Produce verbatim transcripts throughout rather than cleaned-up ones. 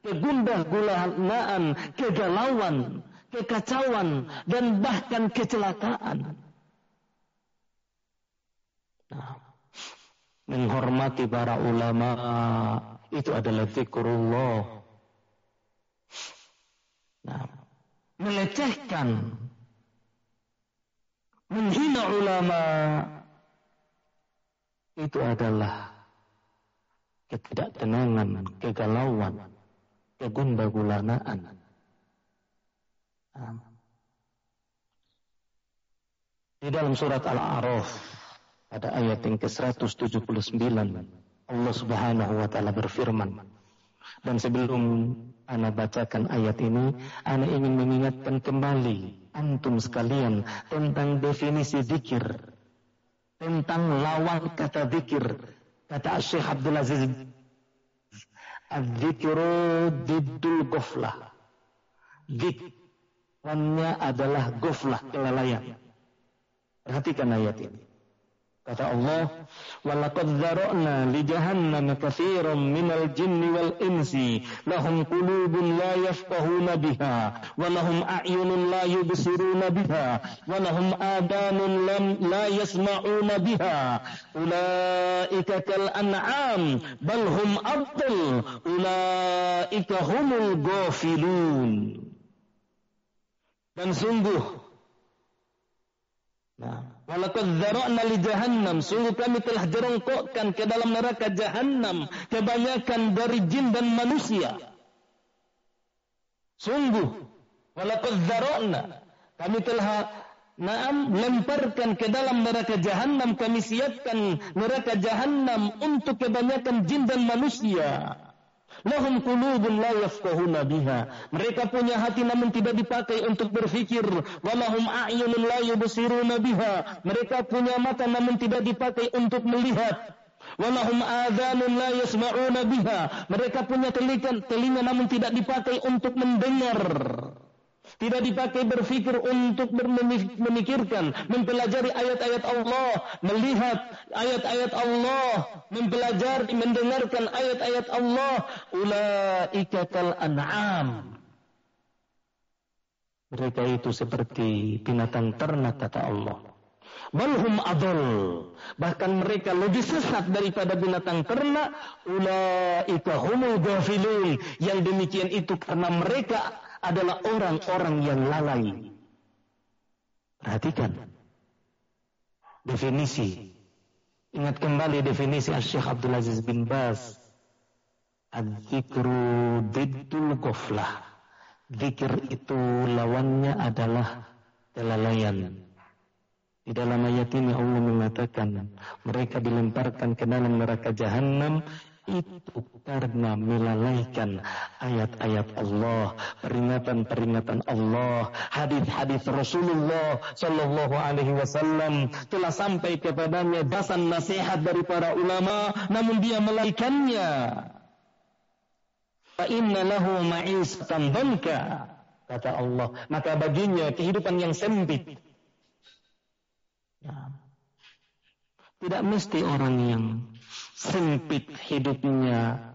kegundah gulanaan, kegalauan, kekacauan, dan bahkan kecelakaan. Nah, menghormati para ulama itu adalah zikrullah. Nah, melecehkan, menghina ulama itu adalah ketidaktenangan, kegalauan, kegundah-gulanaan. Nah, di dalam surat Al-A'raf pada ayat yang ke seratus tujuh puluh sembilan Allah Subhanahu wa taala berfirman, dan sebelum ana bacakan ayat ini, ana ingin mengingatkan kembali antum sekalian tentang definisi zikir, tentang lawan kata zikir. Kata Syekh Abdul Aziz, az-zikru diddul ghaflah. Zikirnya adalah ghaflah, kelalaian. Perhatikan ayat ini. Kata Allah, وَلَقَدْ ذَرَأْنَا لِجَهَنَّمَ كَثِيرًا مِنَ الْجِنِّ وَالْإِنسِ لَهُمْ قُلُوبٌ لَا يَفْقَهُونَ بِهَا وَلَهُمْ أَعْيُنٌ لَا يُبْصِرُونَ بِهَا وَلَهُمْ آذَانٌ لَا يَسْمَعُونَ بِهَا أُولَئِكَ كَالْأَنْعَامِ بَلْ هُمْ أَضَلُّ أُولَئِكَ هُمُ الْغَافِلُونَ. Dan sungguh, nah, walaqad dzara'na li jahannam, sungguh kami telah jerongkokkan ke dalam neraka jahannam kebanyakan dari jin dan manusia. Sungguh, walaqad dzara'na, kami telah naam lemparkan ke dalam neraka jahannam, kami siapkan neraka jahannam untuk kebanyakan jin dan manusia. Lahum qulubun la yafqahuna biha, mereka punya hati namun tidak dipakai untuk berfikir. Walahum a'yunun la yubsiruna biha, mereka punya mata namun tidak dipakai untuk melihat. Walahum adhanun la yasma'una biha, mereka punya telinga, telinga namun tidak dipakai untuk mendengar. Tidak dipakai berfikir untuk memikirkan, mempelajari ayat-ayat Allah, melihat ayat-ayat Allah, mempelajari, mendengarkan ayat-ayat Allah. Ulaika kal an'am, mereka itu seperti binatang ternak, kata Allah. Balhum adall, bahkan mereka lebih sesat daripada binatang ternak. Ulaika humul ghafilun, yang demikian itu karena mereka adalah orang-orang yang lalai. Perhatikan definisi. Ingat kembali definisi Syekh Abdul Aziz bin Baz. Az-zikru diddul ghaflah. Zikir itu lawannya adalah kelalaian. Di dalam ayat ini Allah mengatakan mereka dilemparkan ke dalam neraka jahanam itu karena melalaikan ayat-ayat Allah, peringatan-peringatan Allah, hadis-hadis Rasulullah Sallallahu Alaihi Wasallam telah sampai kepadanya bahasan nasihat dari para ulama, namun dia melalaikannya. Fa inna lahu ma'isatan dhanka, kata Allah, maka baginya kehidupan yang sempit. Ya. Tidak mesti orang yang sempit hidupnya,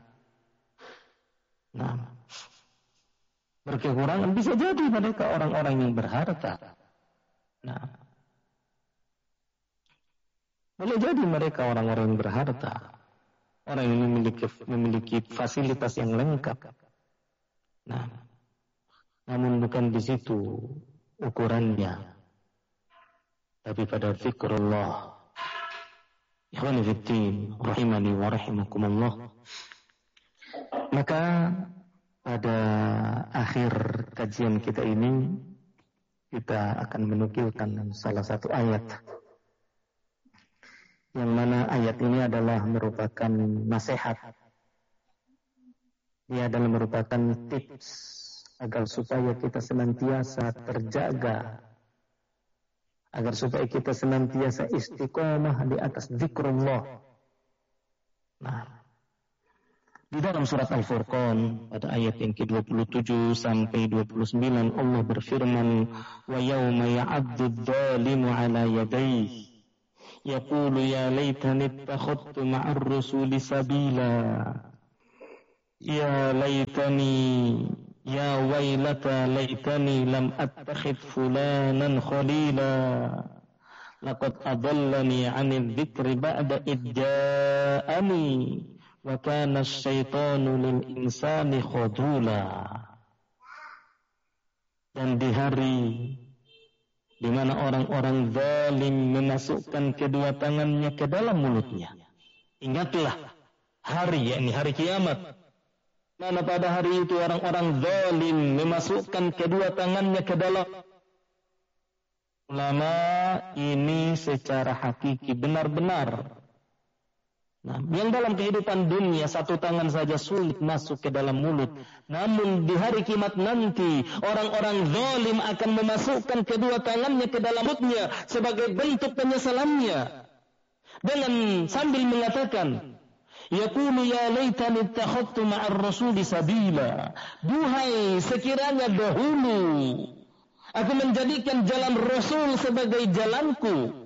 nah, berkekurangan, bisa jadi mereka orang-orang yang berharta. Nah, boleh jadi mereka orang-orang yang berharta, orang yang memiliki memiliki fasilitas yang lengkap. Nah, namun bukan di situ ukurannya, tapi pada zikrullah. Ikhwani fiddin, rahimani wa rahimakumullah. Maka pada akhir kajian kita ini kita akan menukilkan salah satu ayat, yang mana ayat ini adalah merupakan nasihat. Dia adalah merupakan tips agar supaya kita senantiasa terjaga, agar supaya kita senantiasa istiqomah di atas zikrullah. Nah, di dalam surat Al-Furqan pada ayat yang ke dua puluh tujuh sampai dua puluh sembilan Allah berfirman, wa yawma ya'addu adh-dhalimu 'ala yadayhi yaqulu ya laitani ittakhadtu ma'ar rasuli sabila. Ya laitani ya wailata laitani lam attakhid fulanan khalila laqad adallani 'anil dzikri ba'da id ja'ani wa kana asy-syaitanu lil insani khadula. Dan di hari di mana orang-orang zalim memasukkan kedua tangannya ke dalam mulutnya. Ingatlah hari, yakni hari kiamat, mana pada hari itu orang-orang zalim memasukkan kedua tangannya ke dalam. Ulama ini secara hakiki benar-benar. Nah, yang dalam kehidupan dunia satu tangan saja sulit masuk ke dalam mulut. Namun di hari kiamat nanti orang-orang zalim akan memasukkan kedua tangannya ke dalam mulutnya sebagai bentuk penyesalannya. Dengan sambil mengatakan, yaqulu ya laitani ittakhadtu ma'ar rasuli sabila. Duhai sekiranya dahulu aku menjadikan jalan Rasul sebagai jalanku.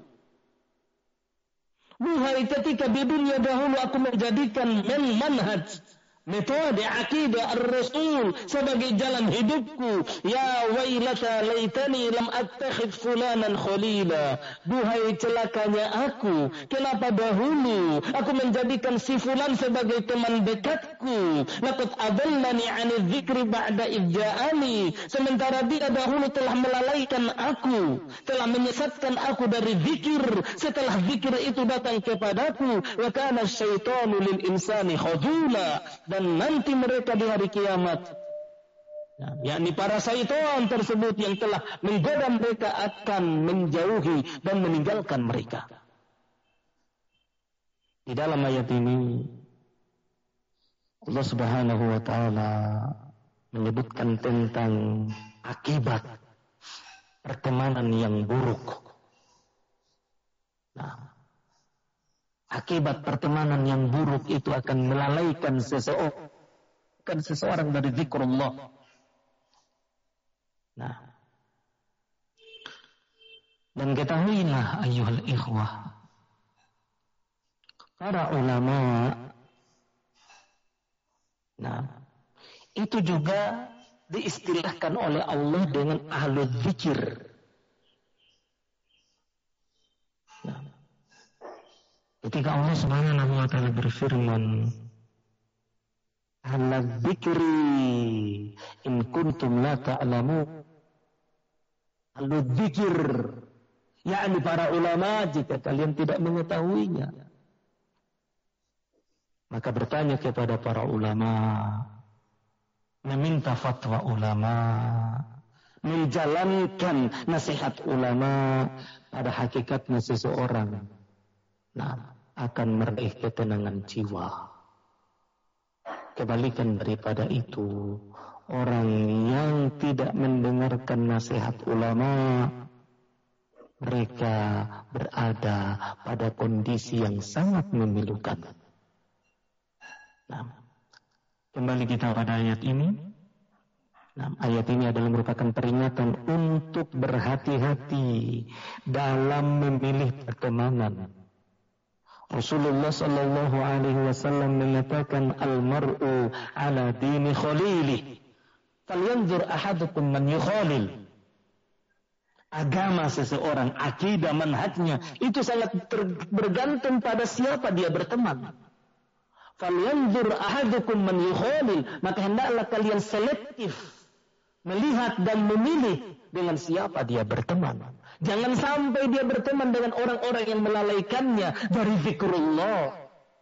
Duhai ketika di dunia dahulu aku menjadikan manhaj, metode akidah ar-Rasul sebagai jalan hidupku. Ya wailata laitani lam attakhid fulanan khalila. Duhai celakanya aku, kenapa dahulu aku menjadikan si fulan sebagai teman dekatku. Laqad adallani 'anil dzikri ba'da idja'ani. Sementara dia dahulu telah melalaikan aku, telah menyesatkan aku dari zikir setelah zikir itu datang kepadaku. Wa kana asy-syaitanu lil insani khadula. Dan nanti mereka di hari kiamat, ya, yakni para syaitan tersebut yang telah menggoda mereka akan menjauhi dan meninggalkan mereka. Di dalam ayat ini Allah Subhanahu wa taala menyebutkan tentang akibat pertemanan yang buruk. Nah, akibat pertemanan yang buruk itu akan melalaikan seseorang, seseorang dari zikrullah. Nah, dan ketahuilah ayyuhal ikhwah, para ulama, nah, itu juga diistilahkan oleh Allah dengan ahlul dzikir. Ketika Allah Subhanahu wa taala berfirman, "Ala dzikri in kuntum la ta'lamun." Al-dzikir, yakni para ulama, jika kalian tidak mengetahuinya. Maka bertanya kepada para ulama, meminta fatwa ulama, menjalankan nasihat ulama, pada hakikatnya seseorang, nah, akan meraih ketenangan jiwa. Kebalikan daripada itu, orang yang tidak mendengarkan nasihat ulama, mereka berada pada kondisi yang sangat memilukan. Nah, kembali kita pada ayat ini. Nah, ayat ini adalah merupakan peringatan untuk berhati-hati dalam memilih pertemanan. Rasulullah sallallahu alaihi wasallam mengatakan, al-mar'u ala dini khalili. Falyanzur ahadukum man yukhalil. Agama seseorang, akidah, manhajnya, itu sangat bergantung pada siapa dia berteman. Falyanzur ahadukum man yukhalil. Maka hendaklah kalian selektif melihat dan memilih dengan siapa dia berteman. Jangan sampai dia berteman dengan orang-orang yang melalaikannya dari zikrullah,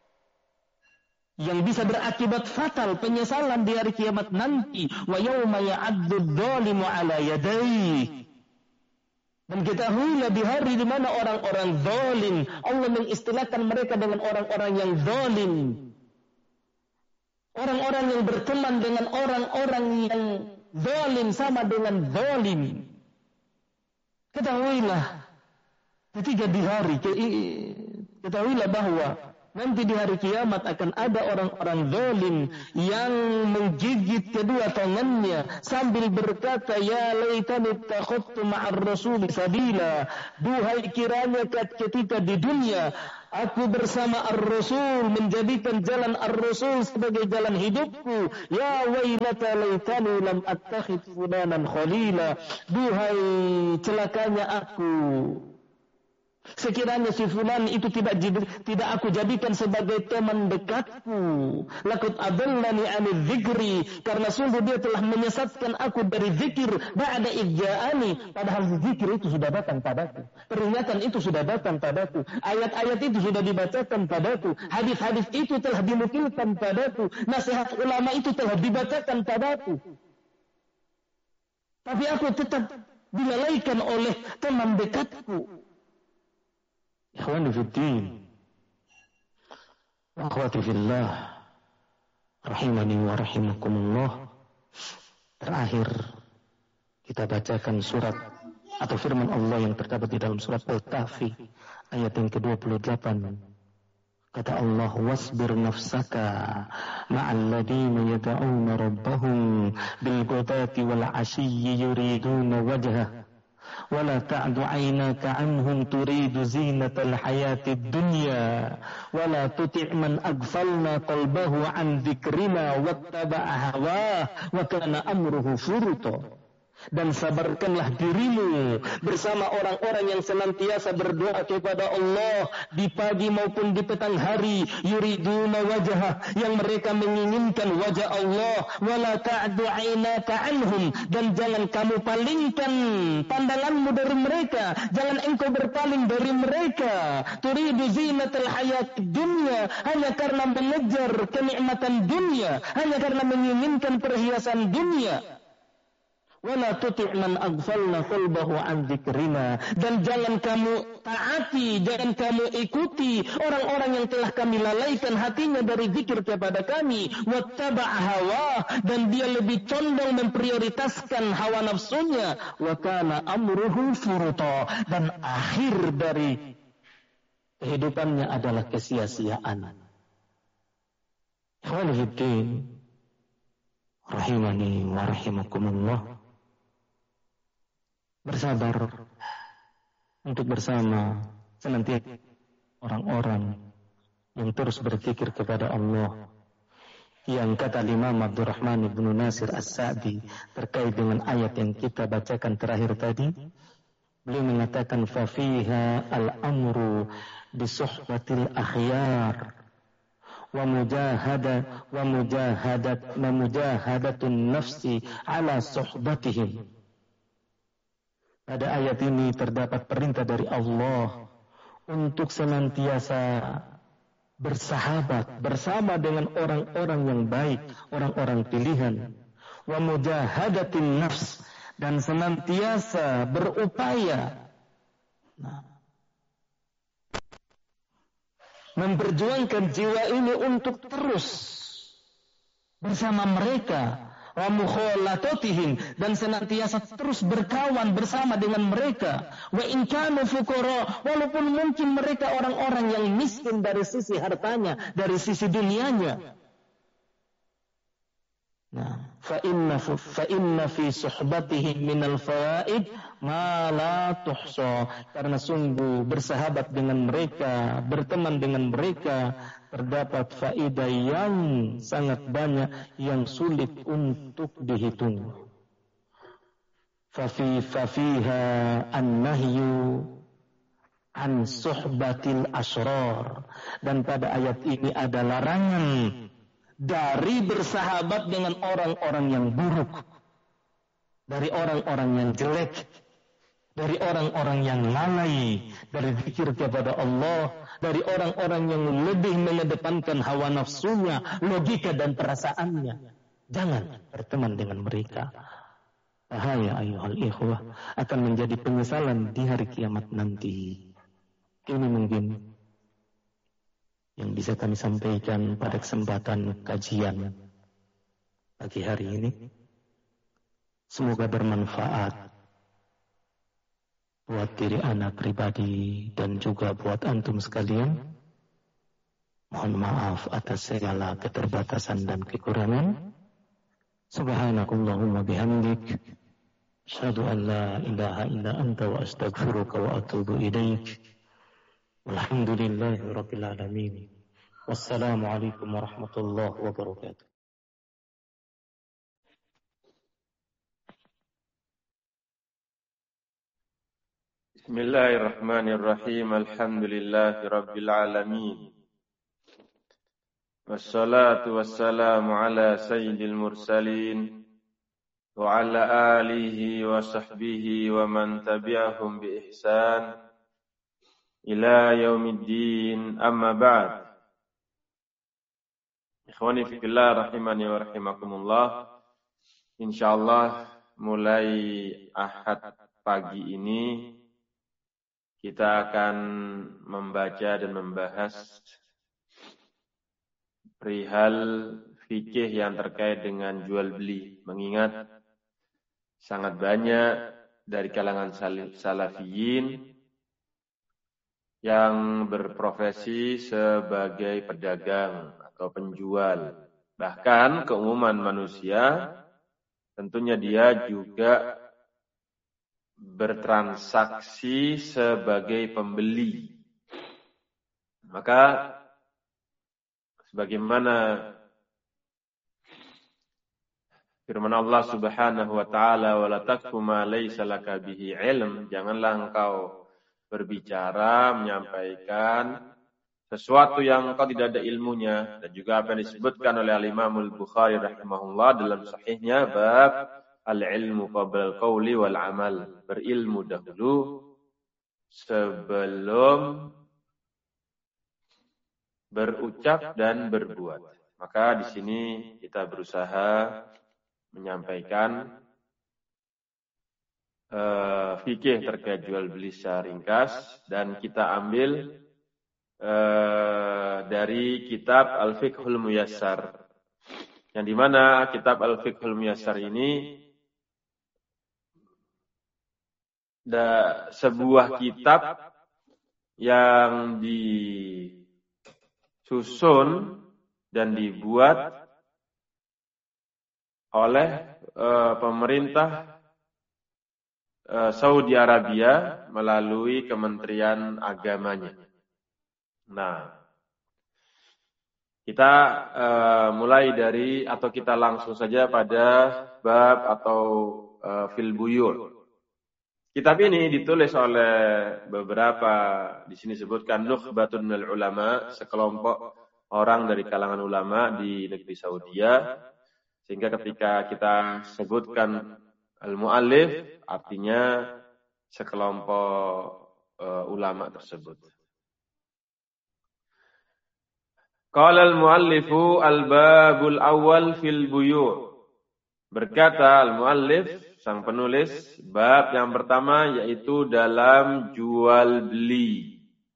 yang bisa berakibat fatal penyesalan di hari kiamat nanti. Wa yauma ya'addu dzalimu ala yadayhi. Dan ketahuilah di hari di mana orang-orang zalim, Allah mengistilahkan mereka dengan orang-orang yang zalim. Orang-orang yang berteman dengan orang-orang yang zalim sama dengan zalim. Ketahuilah ketika di hari ketahuilah bahwa nanti di hari kiamat akan ada orang-orang zalim yang menggigit kedua tangannya sambil berkata, ya laitani ittakhadtu ma'ar rasuli sabila. Duhai kiranya ketika di dunia Aku bersama Ar-Rasul, menjadikan jalan Ar-Rasul sebagai jalan hidupku. Ya wailata laitani lam attakhid fulanan khalila. Duhai celakanya aku, sekiranya si fulan itu tidak tidak aku jadikan sebagai teman dekatku. Laqad adallani 'anil dzikri, karena sungguh dia telah menyesatkan aku dari zikir ba'da idja'ani, padahal zikir itu sudah datang padaku. Peringatan itu sudah datang padaku. Ayat-ayat itu sudah dibacakan padaku. Hadis-hadis itu telah dinukilkan padaku. Nasihat ulama itu telah dibacakan padaku. Tapi aku tetap dilalaikan oleh teman dekatku. Ikhwani fiddin, akhwati fillah, rahimani wa rahimakumullah. Terakhir kita bacakan surat atau firman Allah yang terdapat di dalam surat Al-Kahfi ayat yang ke dua puluh delapan. Kata Allah, wasbir nafsaka ma'al ladina yad'una rabbahum bil ghadati wal 'ashiyyi yuriduna wajhah ولا تعد عيناك عنهم تريد زينة الحياة الدنيا ولا تطع من أغفلنا قلبه عن ذكرنا واتبع هواه وكان أمره فرطا. Dan sabarkanlah dirimu bersama orang-orang yang senantiasa berdoa kepada Allah di pagi maupun di petang hari, yuriduna wajhah, yang mereka menginginkan wajah Allah. Wala ta'du 'ainaka 'anhum, dan jangan kamu palingkan pandanganmu dari mereka, jangan engkau berpaling dari mereka. Turidu zinatal hayat dunya, hanya karena mengejar kenikmatan dunia, hanya karena menginginkan perhiasan dunia. Wala tuti' man aghfalna qalbahu an dzikrina, dan jangan kamu taati, jangan kamu ikuti orang-orang yang telah kami lalaikan hatinya dari zikir kepada kami. Wattaba' hawa, dan dia lebih condong memprioritaskan hawa nafsunya. Wa kana amruhu furuta, dan akhir dari kehidupannya adalah kesia-siaan. Ikhwani fiddin, rahimani wa rahimakumullah. Bersabar untuk bersama senantiasa orang-orang yang terus berzikir kepada Allah. Yang kata Imam Abdurrahman ibn Nasir As-Sa'di terkait dengan ayat yang kita bacakan terakhir tadi, beliau mengatakan fafiha al-amru bisuhbatil akhyar wa mujahada wa mujahadat wa mujahadatun nafsi ala suhbatihim. Pada ayat ini terdapat perintah dari Allah untuk senantiasa bersahabat bersama dengan orang-orang yang baik, orang-orang pilihan. Wa mujahadatin nafs, dan senantiasa berupaya nah, memperjuangkan jiwa ini untuk terus bersama mereka. Wa mukhalatatihim, dan senantiasa terus berkawan bersama dengan mereka. Wa in kanu fuqara, walaupun mungkin mereka orang-orang yang miskin dari sisi hartanya, dari sisi dunianya. Nah, fa inna fa inna fi suhbatihim minal fawaid ma la tuhsa, karena sungguh bersahabat dengan mereka, berteman dengan mereka, terdapat faedah yang sangat banyak yang sulit untuk dihitung. Fafi fafiha an-nahyu an suhbatil asrar, dan pada ayat ini ada larangan dari bersahabat dengan orang-orang yang buruk, dari orang-orang yang jelek, dari orang-orang yang lalai dari zikir kepada Allah, dari orang-orang yang lebih mengedepankan hawa nafsunya, logika dan perasaannya. Jangan berteman dengan mereka. Bahaya ayuhal ikhwah, akan menjadi penyesalan di hari kiamat nanti. Ini mungkin yang bisa kami sampaikan pada kesempatan kajian pagi hari ini. Semoga bermanfaat buat diri anak pribadi dan juga buat antum sekalian. Mohon maaf atas segala keterbatasan dan kekurangan. Subhanakallahumma bihamdik, asyhadu an la ilaha illa anta wa astaghfiruka wa atubu ilaik. Alhamdulillahirabbil alamin. Wassalamualaikum warahmatullahi wabarakatuh. Bismillahirrahmanirrahim. Alhamdulillahirabbil alamin. Wassalatu wassalamu ala sayyidil mursalin wa ala alihi wa sahbihi wa man tabi'ahum bi ihsan ila yaumiddin, amma ba'd. Ikhwani fillah rahimani wa rahimakumullah. Insyaallah mulai Ahad pagi ini kita akan membaca dan membahas perihal fikih yang terkait dengan jual beli. Mengingat sangat banyak dari kalangan salafiyin yang berprofesi sebagai pedagang atau penjual. Bahkan keumuman manusia tentunya dia juga bertransaksi sebagai pembeli. Maka sebagaimana firman Allah Subhanahu wa taala, "Wala taqfu ma laysa laka bihi ilm", janganlah engkau berbicara, menyampaikan sesuatu yang engkau tidak ada ilmunya. Dan juga apa yang disebutkan oleh Al-Imam Al-Bukhari rahimahullah dalam sahihnya, bab al-ilmu qabla al-qawli wal amal, berilmu dahulu sebelum berucap dan berbuat. Maka di sini kita berusaha menyampaikan uh, fikih terkait jual beli secara ringkas, dan kita ambil uh, dari kitab Al-Fiqhul Muyassar, yang dimana kitab Al-Fiqhul Muyassar ini da, sebuah kitab yang disusun dan dibuat oleh uh, pemerintah uh, Saudi Arabia melalui Kementerian Agamanya. Nah, kita uh, mulai dari, atau kita langsung saja pada bab atau uh, fil buyur. Kitab ini ditulis oleh beberapa, di sini sebutkan nukhbatun minal ulama, sekelompok orang dari kalangan ulama di negeri Saudia, sehingga ketika kita sebutkan al-muallif artinya sekelompok uh, ulama tersebut. Qala al-muallifu al-babul awal fil buyur. Berkata al-muallif, sang penulis, bab yang pertama yaitu dalam jual beli.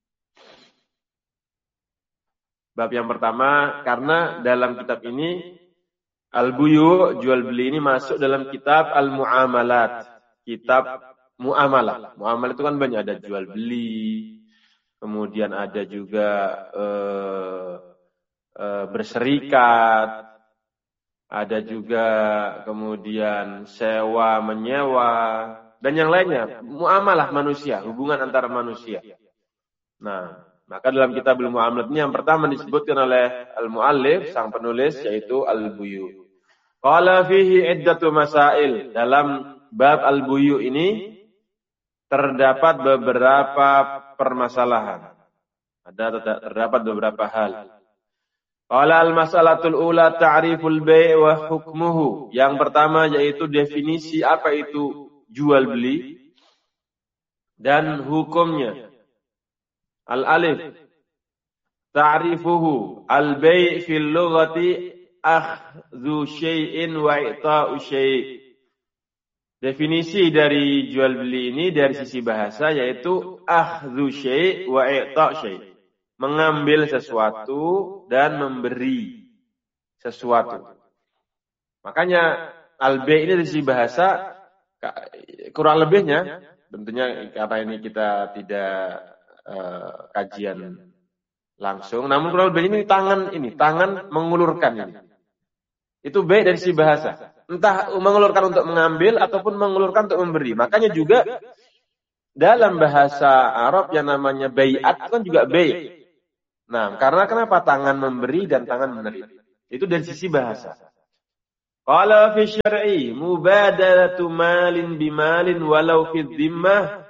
Bab yang pertama karena dalam kitab ini al-buyu', jual beli ini masuk dalam kitab al-muamalat, kitab muamalah. Muamalah itu kan banyak, ada jual beli, kemudian ada juga eh, eh, berserikat, ada juga kemudian sewa menyewa dan yang lainnya, muamalah manusia, hubungan antara manusia. Nah, maka dalam kitab al-muamalat ini yang pertama disebutkan oleh al-muallif, sang penulis, yaitu al-buyu'. Qala fihi iddatu masail. Dalam bab al-buyu' ini terdapat beberapa permasalahan. Ada terdapat beberapa hal. Qala al-mas'alatul ula ta'riful bai' wa hukmuhu. Yang pertama yaitu definisi apa itu jual beli dan hukumnya. Al-alif ta'rifuhu al-bai' fil lughati akhdhu syai'in wa i'ta'u syai'. Definisi dari jual beli ini dari sisi bahasa yaitu akhdhu syai' wa i'ta' syai'. Mengambil sesuatu dan memberi sesuatu. Makanya al-bai' ini dari sisi bahasa kurang lebihnya, tentunya karena ini kita tidak uh, kajian langsung, namun kurang lebih ini tangan ini, tangan mengulurkan ini. Itu bai' dari sisi bahasa. Entah mengulurkan untuk mengambil ataupun mengulurkan untuk memberi. Makanya juga dalam bahasa Arab yang namanya bai'at kan juga bai'. Nah, karena kenapa tangan memberi dan tangan menerima? Itu dari sisi bahasa. Qala fi syar'i mubadalatu malin bimalin walau fi dhimmah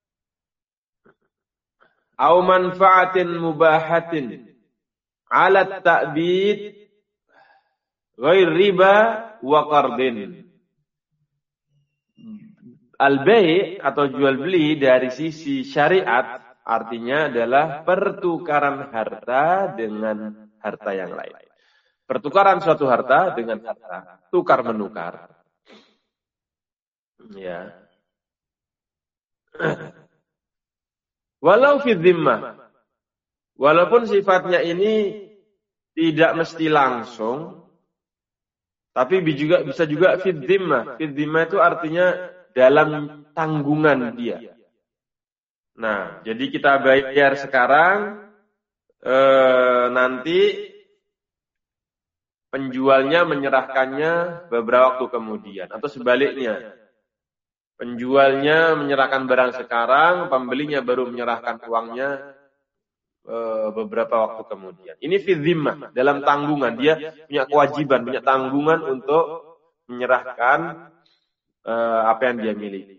aw manfa'atin mubahatin 'ala ta'bid ghair riba wa qardin. Al-bai' atau jual beli dari sisi syariat artinya adalah pertukaran harta dengan harta yang lain. Pertukaran suatu harta dengan harta, tukar menukar. Ya. Walau fi dhimmah. Walaupun sifatnya ini tidak mesti langsung, tapi juga bisa juga fi dhimmah. Fi dhimmah itu artinya dalam tanggungan dia. Nah, jadi kita bayar sekarang, eh, nanti penjualnya menyerahkannya beberapa waktu kemudian. Atau sebaliknya, penjualnya menyerahkan barang sekarang, pembelinya baru menyerahkan uangnya eh, beberapa waktu kemudian. Ini fi dhimmah, dalam tanggungan. Dia punya kewajiban, punya tanggungan untuk menyerahkan eh, apa yang dia miliki.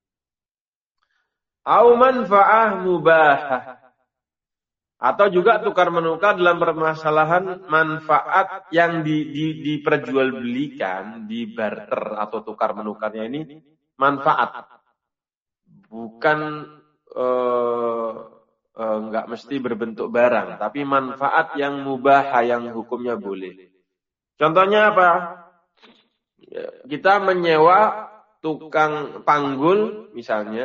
Au manfa'ah mubahah. Atau juga tukar menukar dalam permasalahan manfaat yang di, di, diperjualbelikan, di barter atau tukar menukarnya ini manfaat. Bukan eh, eh, enggak mesti berbentuk barang, tapi manfaat yang mubah, yang hukumnya boleh. Contohnya apa? Kita menyewa tukang panggul misalnya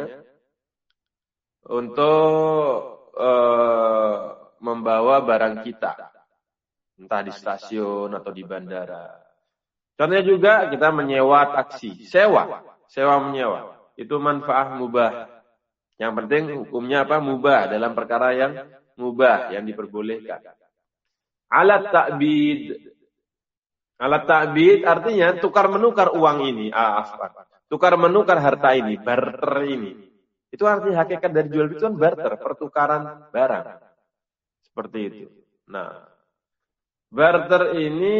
untuk Uh, membawa barang kita, entah di stasiun atau di bandara. Contohnya juga kita menyewa taksi, sewa, sewa menyewa. Itu manfaat mubah. Yang penting hukumnya apa? Mubah, dalam perkara yang mubah, yang diperbolehkan. Alat ta'bid. Alat ta'bid artinya tukar menukar uang ini, ah, afwan. Tukar menukar harta ini, barter ini. Itu artinya hakikat dari jual beli itu kan barter, pertukaran barang. Seperti itu. Nah, barter ini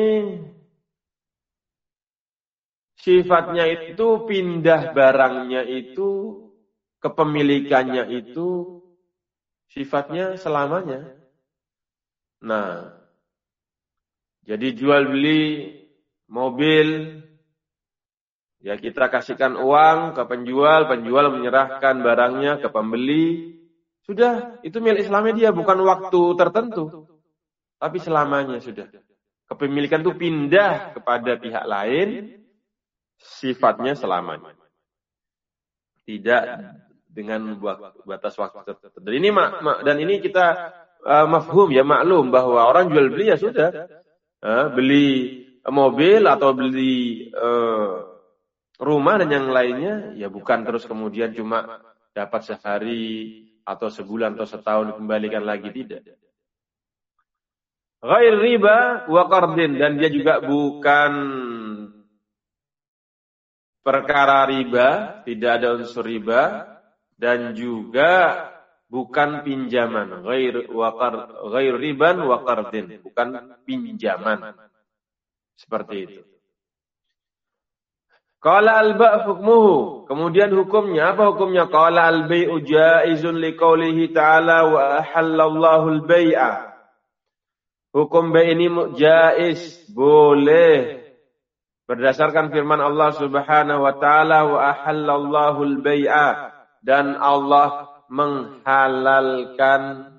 sifatnya itu pindah barangnya itu, kepemilikannya itu sifatnya selamanya. Nah, jadi jual beli mobil, ya kita kasihkan uang ke penjual, penjual menyerahkan barangnya ke pembeli. Sudah, itu milik Islamnya dia, bukan waktu tertentu. Tapi selamanya sudah. Kepemilikan itu pindah kepada pihak lain, sifatnya selamanya. Tidak dengan batas waktu tertentu. Dan ini, dan ini kita uh, mafhum ya, maklum bahwa orang jual beli ya sudah. Uh, beli mobil atau beli Uh, rumah dan yang lainnya, ya bukan terus kemudian cuma dapat sehari atau sebulan atau setahun dikembalikan lagi, tidak. Ghair riba wa qardin, dan dia juga bukan perkara riba, tidak ada unsur riba, dan juga bukan pinjaman. Ghair wa qard, ghair riban wa qardin, bukan pinjaman. Seperti itu. Qala al-ba' hukmuhu. Kemudian hukumnya, apa hukumnya? Qala al-bai'u jaizun liqaulihi ta'ala wa ahallallahu al-bai'a. Hukum bai' ini jaiz, boleh. Berdasarkan firman Allah Subhanahu wa ta'ala wa ahallallahu al-bai'a, dan Allah menghalalkan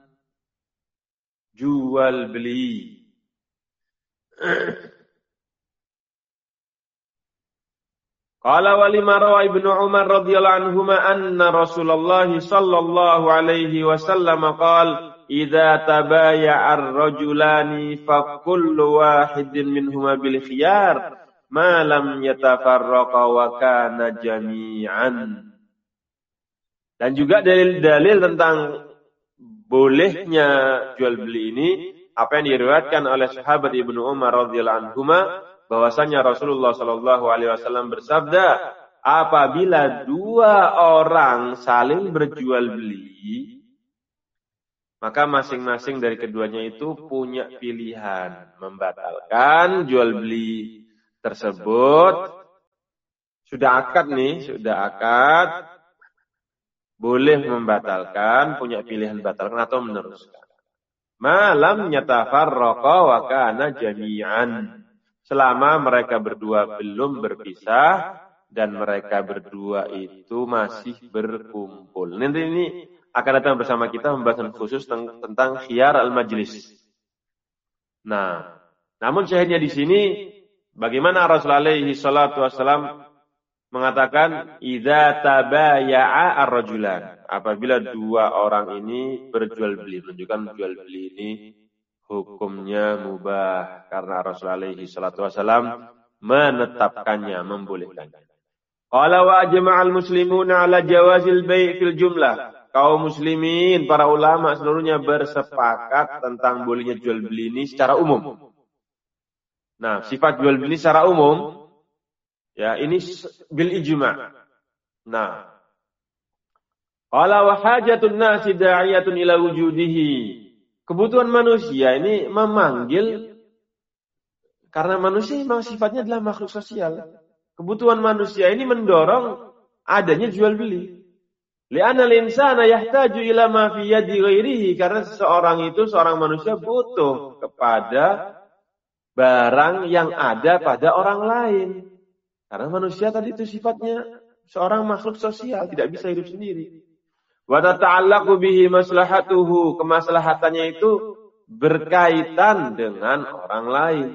jual beli. Qala wa lima rawa Ibnu Umar radhiyallahu anhuma anna Rasulullah sallallahu alaihi wasallam qala idza tabaya'a ar-rajulani fa kullu wahidin minhuma bil khiyar ma lam yatafarraqa wa kana jami'an. Dan juga dalil-dalil tentang bolehnya jual beli ini apa yang diriwayatkan oleh sahabat Ibnu Umar radhiyallahu anhuma, bahwasanya Rasulullah sallallahu alaihi wasallam bersabda, apabila dua orang saling berjual beli, maka masing-masing dari keduanya itu punya pilihan membatalkan jual beli tersebut. Sudah akad nih, sudah akad, boleh membatalkan, punya pilihan batalkan atau meneruskan. Malam yatafarraqa wa kana jami'an. Selama mereka berdua belum berpisah dan mereka berdua itu masih berkumpul. Nanti ini akan datang bersama kita pembahasan khusus tentang khiyar al-majlis. Nah, namun syahidnya di sini bagaimana Rasulullah alaihi salatu wasallam mengatakan idza tabaya'a ar-rajulan, apabila dua orang ini berjual beli, menunjukkan jual beli ini hukumnya mubah karena Rasulullah alaihi salatu wasallam menetapkannya, membolehkannya. Qala wa ajma'al muslimuna ala jawazil bai' fil jumlah. Kaum muslimin, para ulama seluruhnya bersepakat tentang bolehnya jual beli ini secara umum. Nah, sifat jual beli secara umum ya ini bil ijma'. Nah, qala wa hajatun nasi da'iyatun ila wujudihi. Kebutuhan manusia ini memanggil karena manusia memang sifatnya adalah makhluk sosial. Kebutuhan manusia ini mendorong adanya jual beli. Li'anna al-insana yahtaju ila ma fi yadi ghairihi, karena seseorang itu seorang manusia butuh kepada barang yang ada pada orang lain. Karena manusia tadi itu sifatnya seorang makhluk sosial, tidak bisa hidup sendiri. Wa tata'allaqu bihi maslahatuhu, kemaslahatannya itu berkaitan dengan orang lain.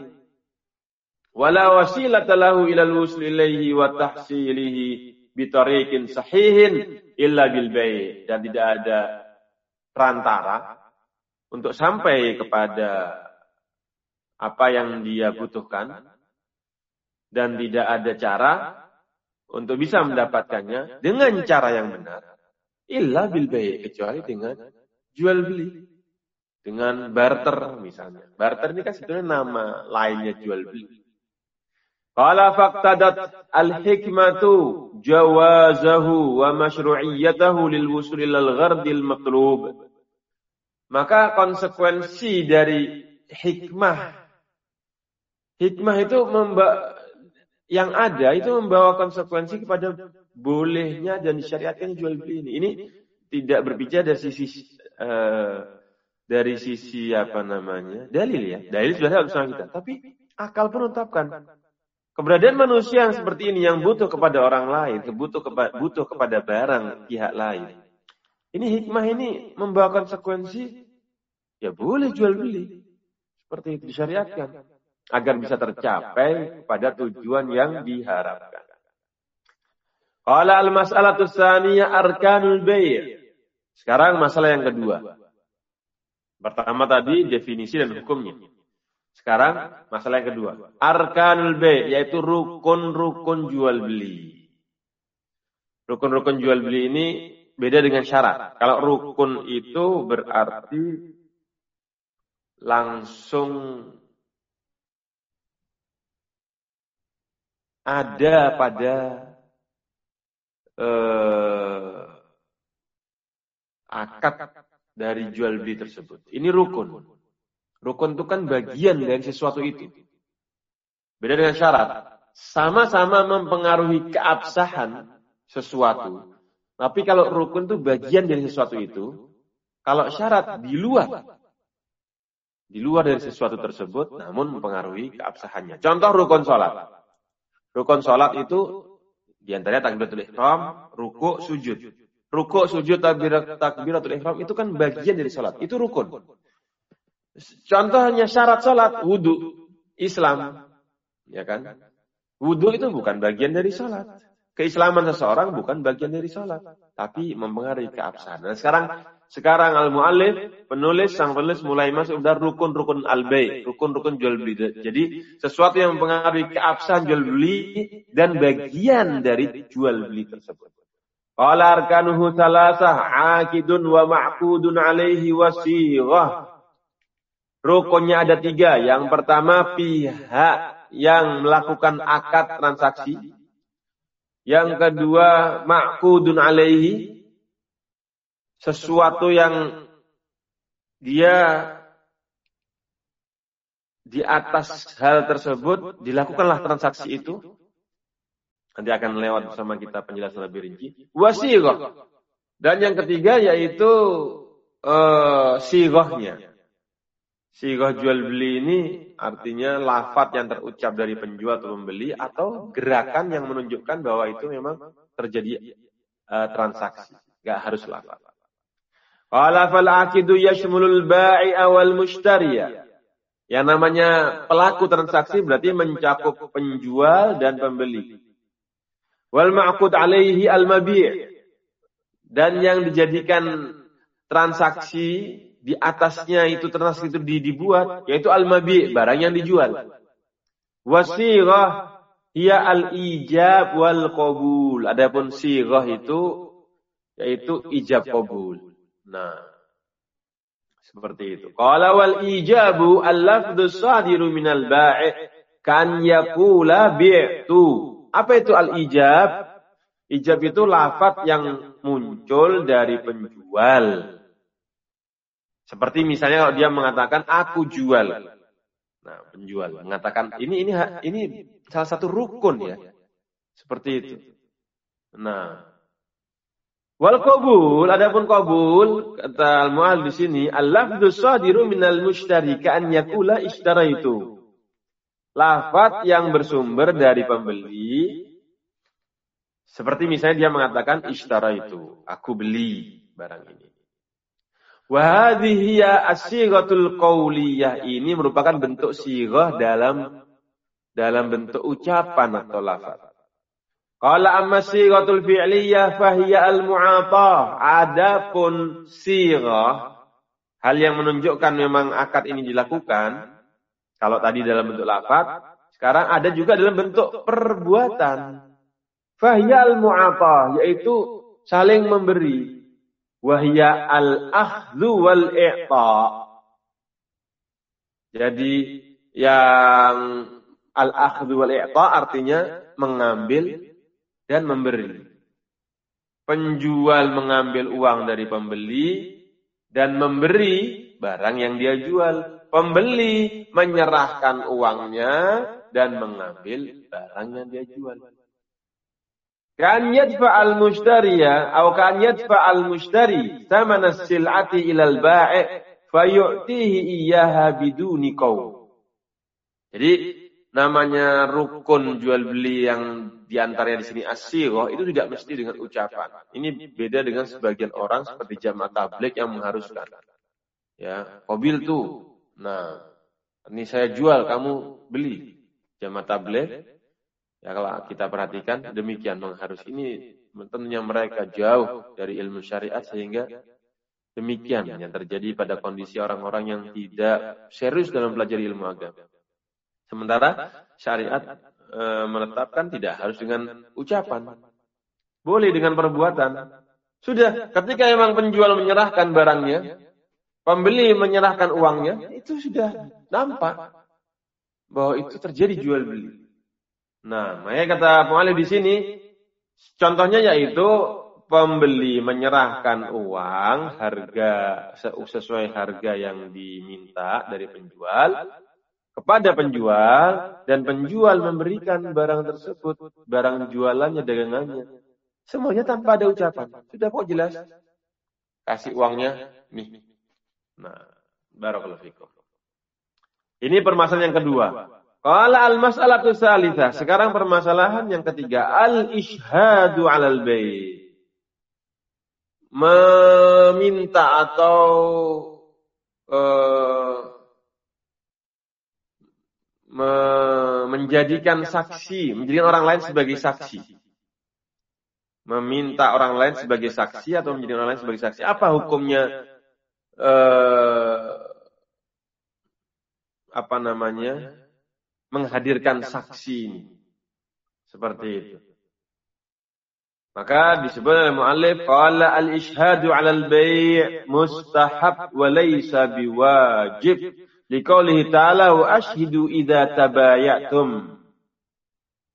Wala wasilata lahu ilal wusli ilaihi wa tahsilihi bitariqin sahihin illa bil bai', dan tidak ada perantara untuk sampai kepada apa yang dia butuhkan dan tidak ada cara untuk bisa mendapatkannya dengan cara yang benar illa bil bai', kecuali dengan jual beli, dengan barter misalnya. Barter ini kan sebetulnya nama lainnya jual beli. Qala faqtadat al-hikmatu jawazahu wa masyru'iyyatahu lil wusul ilal ghardil matlub. Maka konsekuensi dari hikmah, hikmah itu memba, yang ada itu membawa konsekuensi kepada bolehnya dan disyariatkan jual beli ini. Ini tidak berbicara dari sisi uh, dari sisi apa namanya dalil ya. Dalil sudah ada bersama kita, tapi akal pun menetapkan. Keberadaan manusia yang seperti ini, yang butuh kepada orang lain, butuh kepada, butuh kepada barang pihak lain. Ini hikmah ini membawa konsekuensi, ya boleh jual beli. Seperti itu disyariatkan. Agar bisa tercapai pada tujuan yang diharapkan. Qala al-mas'alatu tsaniyah arkanul bai'. Sekarang masalah yang kedua. Pertama tadi definisi dan hukumnya. Sekarang masalah yang kedua, arkanul bai', yaitu rukun-rukun jual beli. Rukun-rukun jual beli ini beda dengan syarat. Kalau rukun itu berarti langsung ada pada eh, akad dari jual beli tersebut. Ini rukun. Rukun itu kan bagian dari sesuatu itu. Beda dengan syarat. Sama-sama mempengaruhi keabsahan sesuatu. Tapi kalau rukun itu bagian dari sesuatu itu. Kalau syarat di luar. Di luar dari sesuatu tersebut. Namun mempengaruhi keabsahannya. Contoh rukun sholat. Rukun sholat itu diantaranya takbiratul ihram, ruku', sujud. Ruku', sujud, takbirat, takbiratul ihram itu kan bagian dari sholat. Itu rukun. Contohnya syarat sholat, wudu, Islam, ya kan? Wudu itu bukan bagian dari sholat. Keislaman seseorang bukan bagian dari sholat, tapi mempengaruhi keabsahan. Nah, sekarang, sekarang al-mu'allif, penulis, sang penulis mulai masuk dari rukun-rukun al-bai', rukun-rukun jual beli. Jadi sesuatu yang mempengaruhi keabsahan jual beli dan bagian dari jual beli tersebut. Qala arkanuhu salasah, aqidun wa ma'qudun alaihi wa sighah. Rukunnya ada tiga. Yang pertama pihak yang melakukan akad transaksi. Yang kedua, ma'qudun alaihi, sesuatu yang dia di atas hal tersebut dilakukanlah transaksi itu. Nanti akan lewat bersama kita penjelasan lebih rinci. Wasighah. Dan yang ketiga yaitu uh, sighahnya. Sighah jual beli ini artinya lafaz yang terucap dari penjual atau pembeli atau gerakan yang menunjukkan bahwa itu memang terjadi uh, transaksi. Enggak harus lafaz. Qala fal aqidu yashmulul bai'a wal mushtariya. Yang namanya pelaku transaksi berarti mencakup penjual dan pembeli. Wal ma'qud alaihi al-mabi'. Dan yang dijadikan transaksi di atasnya itu transaksi itu dibuat yaitu al-mabi', barang yang dijual. Wasighah hiya al-ijab wal qabul. Adapun sighah itu yaitu ijab qabul. Nah, seperti itu. Qala wal ijabu al-lafdhu sadiru minal bai' kan yaqula bi'tu. Apa itu al-ijab? Ijab itu lafaz yang muncul dari penjual. Seperti misalnya kalau dia mengatakan aku jual. Nah, penjual mengatakan ini ini ini salah satu rukun ya. Seperti itu. Nah, wal qabul, adapun qabul kata al-mu'allif di sini al-lafdhu sadiru minal mushtari ka an yaqula ishtaraitu. Lafaz yang bersumber dari pembeli seperti misalnya dia mengatakan ishtaraitu, aku beli barang ini. Wa hadhihi as-sighatul qauliyah, ini merupakan bentuk sighah dalam dalam bentuk ucapan atau lafaz. Qala amma sighatul fi'liyah fahiya al-mu'atah. Adapun sighah, hal yang menunjukkan memang akad ini dilakukan, kalau tadi dalam bentuk lafaz, sekarang ada juga dalam bentuk perbuatan. Fahiya al-mu'atah, yaitu saling memberi. Wahya al-akhdhu wal-i'ta. Jadi yang al-akhdhu wal-i'ta artinya mengambil dan memberi. Penjual mengambil uang dari pembeli dan memberi barang yang dia jual. Pembeli menyerahkan uangnya dan mengambil barang yang dia jual. Kan yadfa'al mushtariya atau kan yadfa'al mushtari thamana as-sil'ati ila al-bai' fayu'tihi iyyaha biduni qaul. Jadi namanya rukun jual beli yang diantaranya di sini as-sighah itu tidak mesti dengan ucapan. Ini beda dengan sebagian orang seperti jamaah tabligh yang mengharuskan. Ya, qabil tuh. Nah, ini saya jual, kamu beli. Jamaah tabligh, ya kalau kita perhatikan demikian mengharus. Ini tentunya mereka jauh dari ilmu syariat sehingga demikian yang terjadi pada kondisi orang-orang yang tidak serius dalam pelajari ilmu agama. Sementara syariat e, menetapkan tidak harus dengan ucapan. Boleh dengan perbuatan. Sudah, ketika memang penjual menyerahkan barangnya, pembeli menyerahkan uangnya, itu sudah nampak bahwa itu terjadi jual beli. Nah, makanya kata mu'allif di sini, contohnya yaitu pembeli menyerahkan uang harga sesuai harga yang diminta dari penjual kepada penjual, dan penjual memberikan barang tersebut, barang jualannya, dagangannya, semuanya tanpa ada ucapan. Sudah kok jelas. Kasih uangnya, nih. Nah, barakallahu fikum. Ini permasalahan yang kedua. Qala al-mas'alatu tsalitsah. Sekarang permasalahan yang ketiga, al-ishhadu 'alal bai'. Meminta atau uh, menjadikan saksi, menjadikan orang lain sebagai saksi. Meminta orang lain sebagai saksi atau menjadikan orang lain sebagai saksi. Apa hukumnya eh, apa namanya? Menghadirkan saksi ini. Seperti itu. Maka disebut oleh mu'allif qala al-ishhadu 'alal bai' mustahab wa laysa biwajib. Liqaulihi ta'ala wa ashhidu idza tabayatum.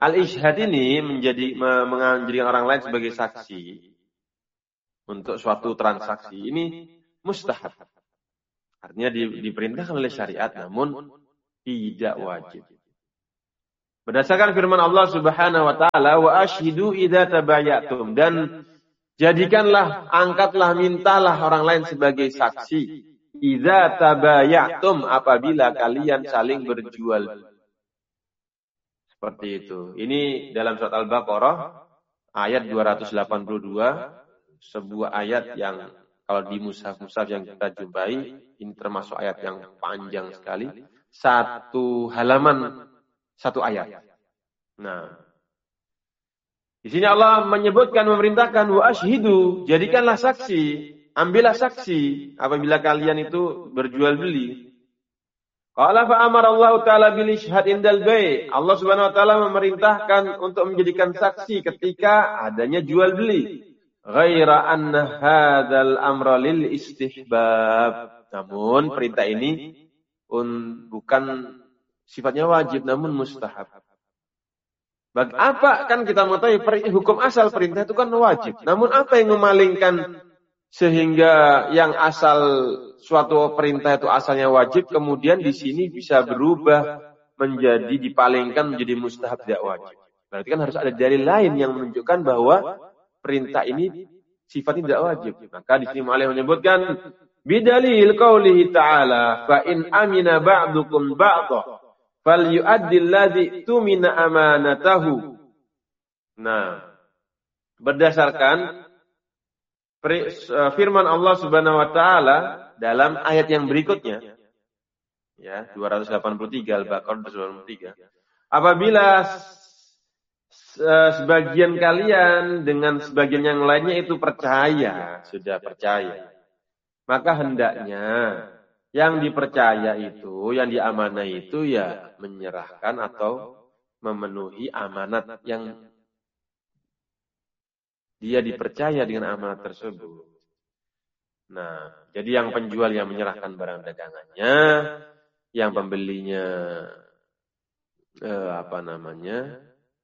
Al-Ishhad ini menjadi menjadikan orang lain sebagai saksi untuk suatu transaksi ini mustahab. Artinya di, diperintahkan oleh syariat namun tidak wajib. Berdasarkan firman Allah Subhanahu wa taala, wa ashhidu idza tabayatum, dan jadikanlah, angkatlah, mintalah orang lain sebagai saksi. Idza tabayatum, apabila kalian saling berjual. Seperti itu. Ini dalam surat Al-Baqarah ayat dua ratus delapan puluh dua, sebuah ayat yang kalau di mushaf-mushaf yang kita jumpai, ini termasuk ayat yang panjang sekali. Satu halaman, satu ayat. Nah, di sini Allah menyebutkan, memerintahkan, wa ashhidu, jadikanlah saksi, ambillah saksi apabila kalian itu berjual beli. Qala fa amara Allah taala bil ishhad indal bai'. Allah Subhanahu wa taala memerintahkan untuk menjadikan saksi ketika adanya jual beli. Ghaira anna hadzal amra lil istihbab. Namun perintah ini un, bukan sifatnya wajib namun mustahab. Bagi apa kan kita mengetahui hukum asal perintah itu kan wajib. Namun apa yang memalingkan sehingga yang asal suatu perintah itu asalnya wajib, kemudian di sini bisa berubah menjadi dipalingkan menjadi mustahab tidak wajib. Berarti kan harus ada dalil lain yang menunjukkan bahwa perintah ini sifatnya tidak wajib. Maka di sini Mu'allif menyebutkan bidalil qaulihi ta'ala fa in amina ba'dukum ba'dha falyu'addi alladhi tumina amanatahu. Nah, berdasarkan firman Allah Subhanahu wa taala dalam ayat yang berikutnya, ya, dua ratus delapan puluh tiga Al-Baqarah dua ratus delapan puluh tiga. Apabila sebagian kalian dengan sebagian yang lainnya itu percaya, sudah percaya, maka hendaknya yang dipercaya itu, yang diamanah itu ya menyerahkan atau memenuhi amanat yang dia dipercaya dengan amanat tersebut. Nah, jadi yang penjual yang menyerahkan barang dagangannya, yang pembelinya eh, apa namanya,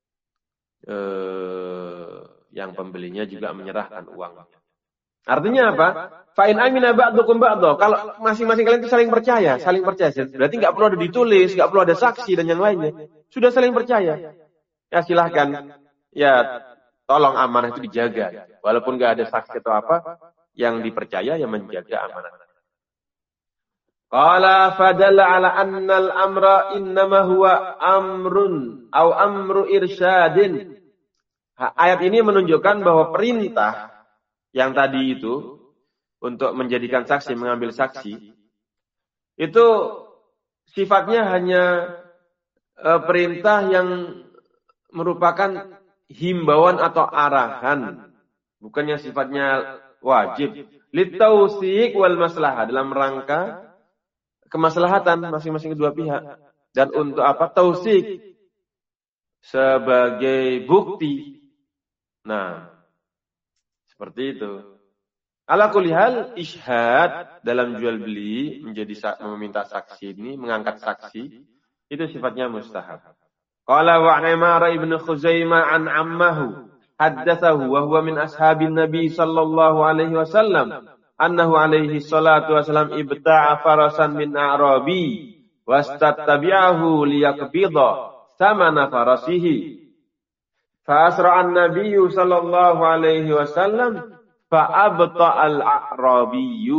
eh, yang pembelinya juga menyerahkan uangnya. Artinya apa? Fa'in amina ba'dukum ba'do. Kalau masing-masing kalian itu saling percaya, saling percaya. Berarti nggak perlu ada ditulis, nggak perlu ada saksi dan yang lainnya. Sudah saling percaya. Ya silahkan. Ya, tolong amanah itu dijaga. Walaupun nggak ada saksi atau apa, yang dipercaya yang menjaga amanah. Qala fadalla ala annal amra innama huwa amrun au amru irsyadin. Ayat ini menunjukkan bahwa perintah yang tadi itu untuk menjadikan saksi, mengambil saksi, itu sifatnya hanya e, perintah yang merupakan himbauan atau arahan, bukannya sifatnya wajib. Litausik wal maslahah, dalam rangka kemaslahatan masing-masing kedua pihak, dan untuk apa? Tausik sebagai bukti. Nah, seperti itu. Ala kulli hal, ishhad dalam jual beli menjadi meminta saksi ini, mengangkat saksi, itu sifatnya mustahab. Qala wa Imar ibn Khuzaimah an ammahu haddatsahu wa huwa min ashabin Nabi sallallahu alaihi wasallam annahu alaihi salatu wasallam ibta'a farasan min a'rabi wastattabi'ahu liyaqbida thamana farasihi. Fa asra'a an-nabiy sallallahu alaihi wasallam fa abta'a al-a'rabiy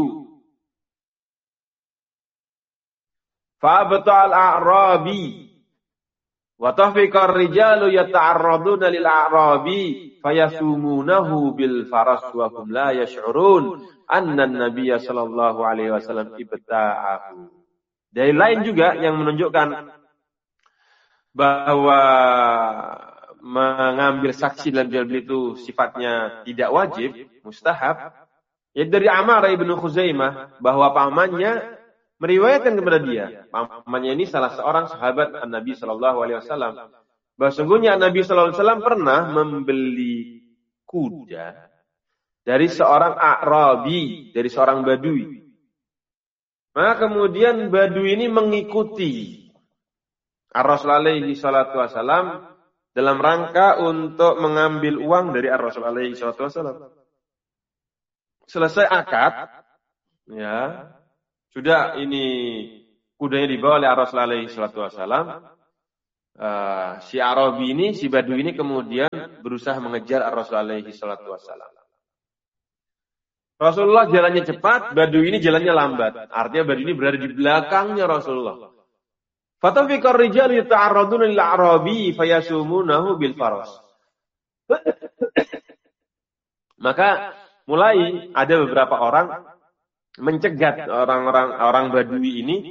fa abta'a al-a'rabi wa tafiqa ar-rijalu yata'arraduna lil-a'rabi fayasumunahu bil faras wa hum la yash'urun anna an-nabiy sallallahu alaihi wasallam ibta'ahu. Dari lain juga yang menunjukkan bahwa mengambil saksi dalam jual beli itu sifatnya tidak wajib, mustahab. Ya dari Amar ibn Khuzaimah bahwa pamannya meriwayatkan kepada dia, pamannya ini salah seorang sahabat Nabi Shallallahu Alaihi Wasallam, bahwa sungguhnya Nabi Shallallahu Alaihi Wasallam pernah membeli kuda dari seorang A'rabi, dari seorang Badui. Maka kemudian Badui ini mengikuti Rasulullah Alaihi Wasallam dalam rangka untuk mengambil uang dari Ar-Rasul alaihi salatu wasallam. Selesai akad, ya, sudah ini kudanya dibawa oleh Ar-Rasul alaihi salatu wasallam. Uh, si Arabi ini, si Badui ini kemudian berusaha mengejar Ar-Rasul alaihi salatu wasallam. Rasulullah jalannya cepat, Badui ini jalannya lambat. Artinya Badui ini berada di belakangnya Rasulullah. Fatafiqar rijal yata'arraduna lil Arabi fayasumunahu bil faras. Maka mulai ada beberapa orang mencegat orang-orang orang Badui ini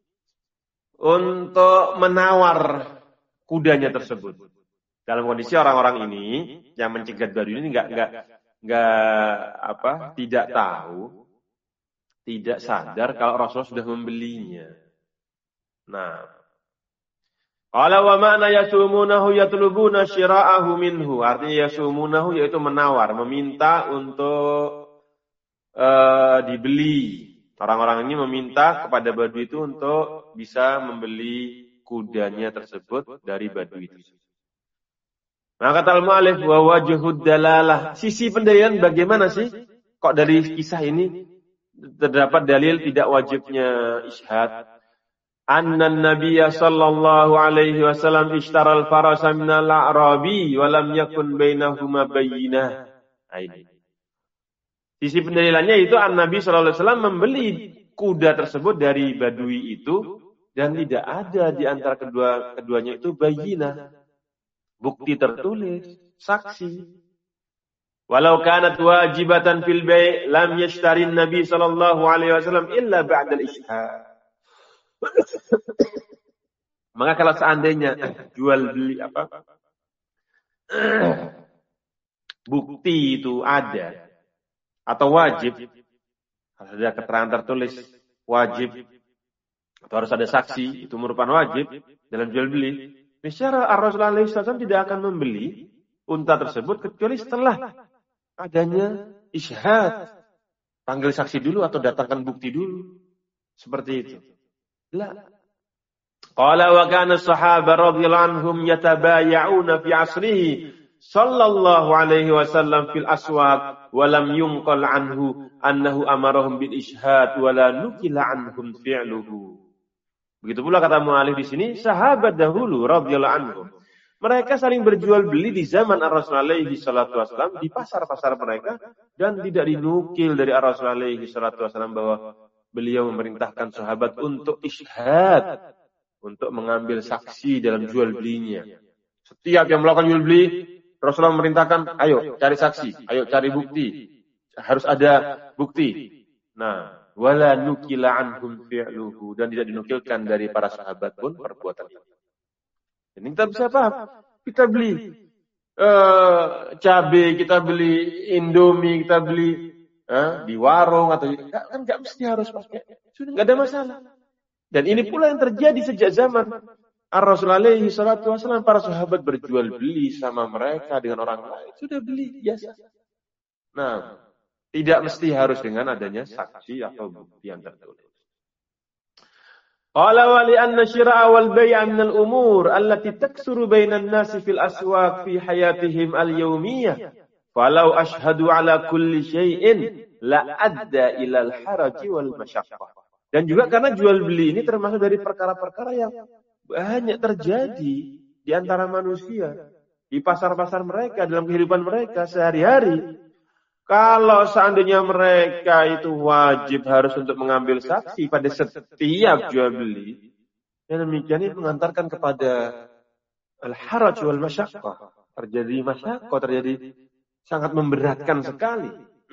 untuk menawar kudanya tersebut. Dalam kondisi orang-orang ini yang mencegat Badui ini enggak enggak enggak apa? Tidak tahu, tidak sadar kalau Rasulullah sudah membelinya. Nah, qala wa ma'na yasumunahu yatlubuna syira'ahu minhu. Artinya yasumunahu yaitu menawar, meminta untuk uh, dibeli. Orang-orang ini meminta kepada Badui itu untuk bisa membeli kudanya tersebut dari Badui itu. Maka kata al-mu'alif wa wajhud dalalah. Sisi pendalilan bagaimana sih? Kok dari kisah ini terdapat dalil tidak wajibnya isyhad? Anna an-nabiyya sallallahu alaihi wasallam ishtara al-farasa min al-a'rabi wa lam yakun bainahuma bayyinah. Ini. Sisi pendalilannya itu an-nabi sallallahu alaihi wasallam membeli kuda tersebut dari Badui itu dan tidak ada di antara kedua keduanya itu bayyinah. Bukti tertulis, saksi. Walau kanat wajibatan fil bai' lam yashtari an-nabi sallallahu alaihi wasallam illa ba'da al-ishhad. Maka kalau seandainya jual beli apa? Bukti itu ada atau wajib, harus ada keterangan tertulis wajib atau harus ada saksi, itu merupakan wajib dalam jual beli. Secara Ar-Rasul alaihi wasallam tidak akan membeli unta tersebut kecuali setelah adanya isyhad. Panggil saksi dulu atau datangkan bukti dulu. Seperti itu. La. Qala wa kana as-sahaba radhiyallahu anhum yatabaya'una fi 'asrihi sallallahu alaihi wasallam fil aswaq wa lam yunqal anhu annahu amarahum bil isyhad wa la nukila anhum fi'luhu. Begitu pula kata mu'alif di sini, sahabat dahulu radhiyallahu anhum, mereka saling berjual beli di zaman Ar-Rasul alaihi salatu wasallam di pasar-pasar mereka dan tidak dinukil dari Ar-Rasul alaihi salatu wasallam bahwa beliau memerintahkan sahabat untuk isyhad, untuk mengambil saksi dalam jual belinya. Setiap yang melakukan jual beli, Rasulullah memerintahkan, ayo cari saksi, ayo cari bukti, harus ada bukti. Nah, wala nukila anhum fi'luhu, dan tidak dinukilkan dari para sahabat pun perbuatan itu. Ini kita bisa paham. Kita beli uh, cabai, kita beli Indomie, kita beli uh, di warung atau kan nggak mesti harus pakai, sudah nggak ada masalah. Dan ini pula yang terjadi sejak zaman Ar-Rasul alaihi salatu wasallam, para sahabat berjual beli sama mereka dengan orang lain, sudah beli biasa. Nah, tidak mesti harus dengan adanya saksi atau bukti yang tertulis. Qala wa li anna syira'a wal bay'a min al-umur allati taksuru bainan nasi fil aswaq fi hayatihim al-yawmiyah. Falau ashhadu ala kulli syai'in la adda ila al-haraj wal masyaqqah. Dan juga karena jual beli ini termasuk dari perkara-perkara yang banyak terjadi di antara manusia di pasar-pasar mereka, dalam kehidupan mereka sehari-hari. Kalau seandainya mereka itu wajib harus untuk mengambil saksi pada setiap jual beli, yang demikian ini mengantarkan kepada al-haraj wal masyaqqah. Terjadi masyaqqah, terjadi sangat memberatkan sekali.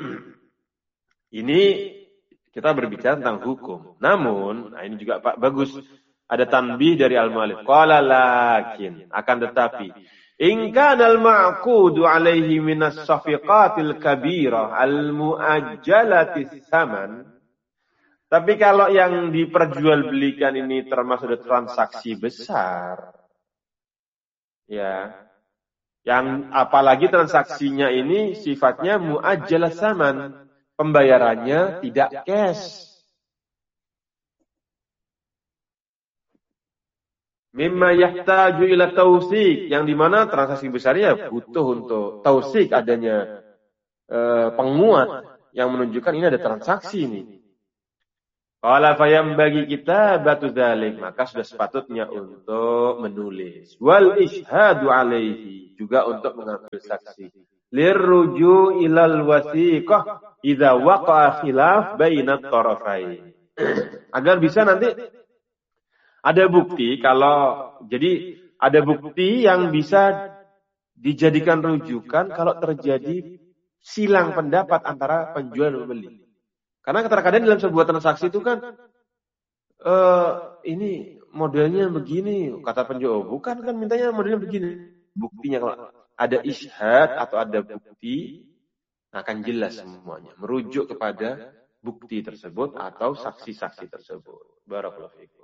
Ini kita berbicara tentang hukum. Namun, nah ini juga Pak bagus, ada tanbih dari al-mu'allif. Qala lakin, akan tetapi in kana al-ma'qudu alaihi min as-safiqatil kabirah al-mu'ajjalati tsaman. Tapi kalau yang diperjualbelikan ini termasuk ada transaksi besar, ya, yang apalagi transaksinya ini sifatnya mu'ajjalah tsaman, pembayarannya tidak cash. Mimma yahtaju ila tausik, yang dimana transaksi besar ya butuh untuk tausik, adanya uh, penguat yang menunjukkan ini ada transaksi ini. Qala fayam bagi kita batu dzalik, maka sudah sepatutnya untuk menulis. Wal ishhadu alaihi, juga untuk mengambil saksi. Lirruju ilal wasiqah idza waqa'a khilaf bainat tarafain. Agar bisa nanti ada bukti, kalau jadi ada bukti yang bisa dijadikan rujukan kalau terjadi silang pendapat antara penjual dan pembeli. Karena terkadang dalam sebuah transaksi itu kan uh, ini modelnya begini, kata penjual, bukan kan mintanya modelnya begini. Buktinya kalau ada ishad atau ada bukti akan jelas semuanya, merujuk kepada bukti tersebut atau saksi-saksi tersebut. Barakallahu fiikum.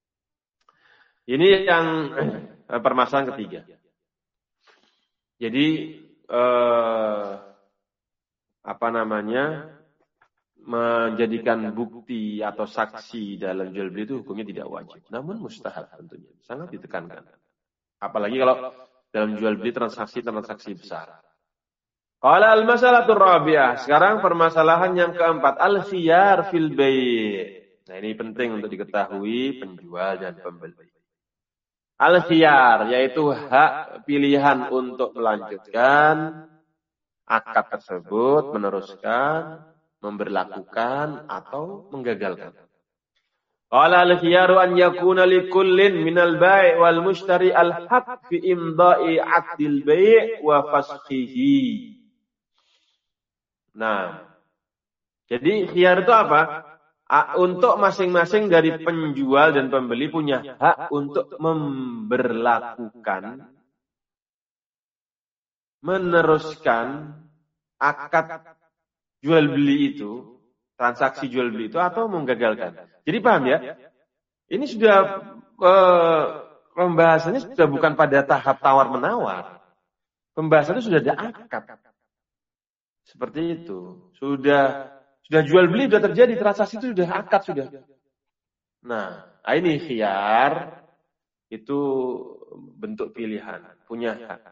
Ini yang eh, permasalahan ketiga. Jadi eh, apa namanya, menjadikan bukti atau saksi dalam jual beli itu hukumnya tidak wajib, namun mustahab tentunya, sangat ditekankan. Apalagi kalau dalam jual beli transaksi-transaksi besar. Qala al-masalatur rabi'ah. Sekarang permasalahan yang keempat, al-khiyar fil bai'. Nah, ini penting untuk diketahui penjual dan pembeli. Al-khiyar, yaitu hak pilihan untuk melanjutkan akad tersebut, meneruskan, memberlakukan, atau menggagalkan. Qala al-khiyaru an yakuna likullin minal bai' wal mushtari al-haq fi imda'i 'aqdil bai' wa fashihi. Nah, jadi khiyar itu apa? Untuk masing-masing dari penjual dan pembeli punya hak untuk memberlakukan, meneruskan akad jual beli itu, transaksi jual beli itu, atau menggagalkan. Jadi paham ya? Ini sudah eh, pembahasannya sudah bukan pada tahap tawar-menawar. Pembahasannya sudah ada akad. Seperti itu. Sudah sudah jual beli, sudah terjadi transaksi itu, sudah akad sudah. Nah, ini khiyar itu bentuk pilihan, punya hak.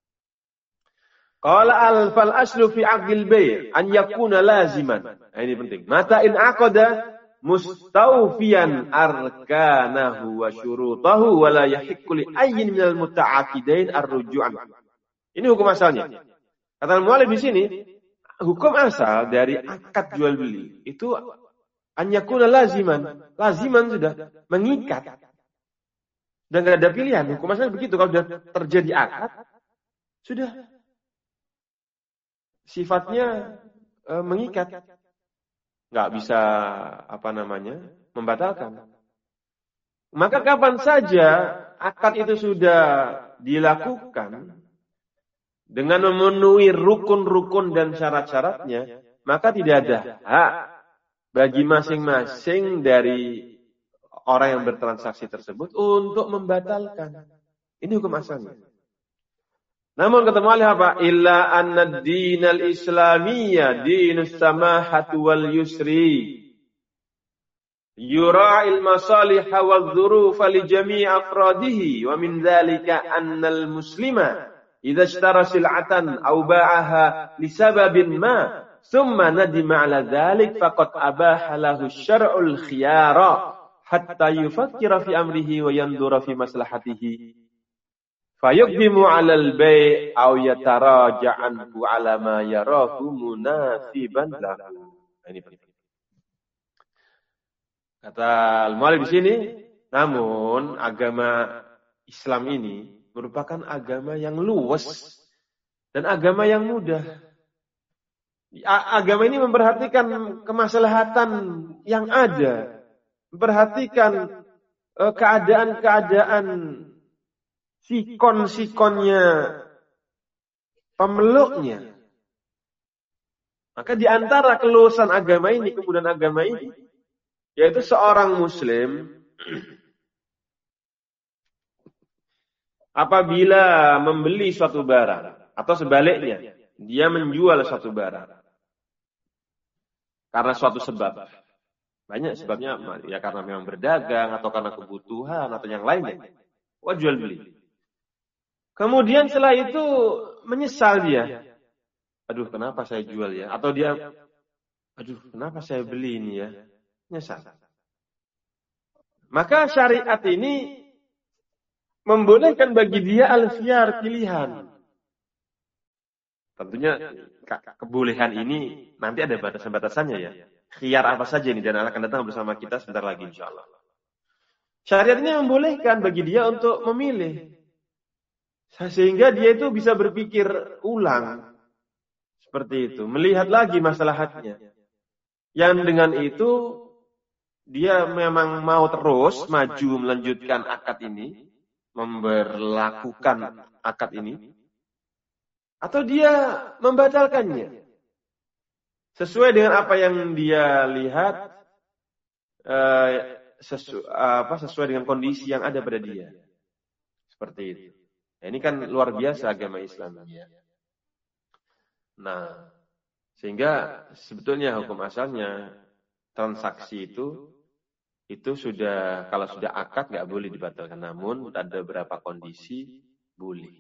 Qala al fal aslu fi 'aqdil bai' an yakuna laziman. Nah, ini penting. Mata in aqada mustawfiyan arkanahu wa syurutahu wa la yahiqqu li ayyin minal muta'aqidain ar-ruju'an. Ini hukum asalnya. Kata al-mu'allif di sini, hukum asal dari akad jual beli itu an yakuna laziman. Laziman sudah mengikat. Dan enggak ada pilihan. Hukum asal begitu, kalau sudah terjadi akad sudah sifatnya e, mengikat. Enggak bisa apa namanya? Membatalkan. Maka kapan saja akad itu sudah dilakukan dengan memenuhi rukun-rukun dan syarat-syaratnya, maka tidak ada hak bagi masing-masing dari orang yang bertransaksi tersebut untuk membatalkan. Ini hukum asalnya. Namun kata mu'allif apa? Illa anna ad-dinal islamiyya dinus samahati wal yusri. Yura'il masaliha wal dhurufa li jami' afradihi wa min dhalika anna al-muslima idza ishtara sil'atan aw ba'aha li sababin ma thumma nadima 'ala dhalik faqad abaha lahu asy-syar'ul khiyara hatta yufakkira fi amrihi wa yandura fi maslahatihi fayuqdimu 'alal bai' aw yataraja'anhu 'ala ma yarahu munasiban lahu. Ini penting. Kata al-mu'allif di sini, namun agama Islam ini merupakan agama yang luas dan agama yang mudah. Agama ini memperhatikan kemaslahatan yang ada, memperhatikan keadaan-keadaan sikon-sikonnya pemeluknya. Maka di antara keluasan agama ini, kemudian agama ini, yaitu seorang muslim apabila membeli suatu barang atau sebaliknya, dia menjual suatu barang karena suatu sebab. Banyak sebabnya, ya karena memang berdagang atau karena kebutuhan atau yang lainnya. Wah, jual beli. Kemudian setelah itu menyesal dia. Aduh, kenapa saya jual ya? Atau dia, aduh, kenapa saya beli ini ya? Menyesal. Maka syariat ini membolehkan bagi dia al-khiyar, pilihan. Tentunya kebolehan ini nanti ada batasan-batasannya ya. Khiyar apa saja ini, dan akan datang bersama kita sebentar lagi insya Allah. Syariat ini membolehkan bagi dia untuk memilih. Sehingga dia itu bisa berpikir ulang. Seperti itu. Melihat lagi maslahatnya. Yang dengan itu, dia memang mau terus maju melanjutkan akad ini. Memberlakukan akad ini. Atau dia membatalkannya. Sesuai dengan apa yang dia lihat. Eh, sesu, apa, sesuai dengan kondisi yang ada pada dia. Seperti itu. Nah, ini kan luar biasa agama Islam. Nah, sehingga sebetulnya hukum asalnya transaksi itu itu sudah, kalau sudah akad nggak boleh dibatalkan. Namun ada beberapa kondisi boleh.